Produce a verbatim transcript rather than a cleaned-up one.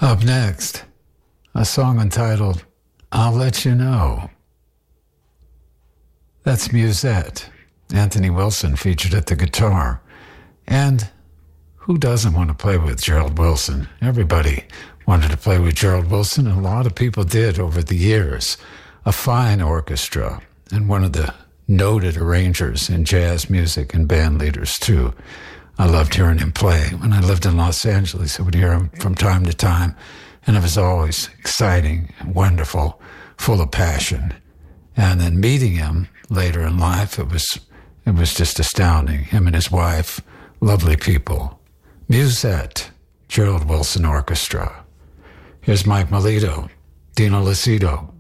Up next, a song entitled, I'll Let You Know. That's Musette. Anthony Wilson featured at the guitar. And who doesn't want to play with Gerald Wilson? Everybody wanted to play with Gerald Wilson, and a lot of people did over the years. A fine orchestra, and one of the noted arrangers in jazz music and band leaders, too. I loved hearing him play. When I lived in Los Angeles, I would hear him from time to time, and it was always exciting, wonderful, full of passion. And then meeting him later in life, it was it was just astounding. Him and his wife, lovely people. Musette, Gerald Wilson Orchestra. Here's Mike Melito, Dino Lucido.